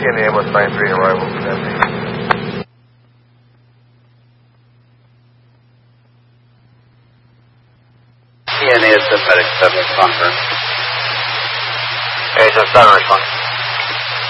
TNA Ambulance 93 arrival for that meeting. TNA is the medic 7 responder. Hey, so 7 response.